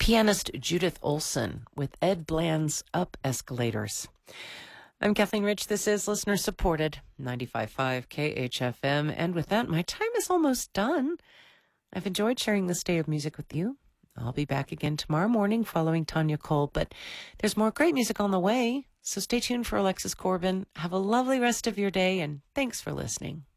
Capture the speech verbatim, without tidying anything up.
pianist Judith Olson with Ed Bland's Up Escalators. I'm Kathleen Rich. This is listener supported ninety-five point five K H F M. And with that, my time is almost done. I've enjoyed sharing this day of music with you. I'll be back again tomorrow morning following Tanya Cole, but there's more great music on the way. So stay tuned for Alexis Corbin. Have a lovely rest of your day, and thanks for listening.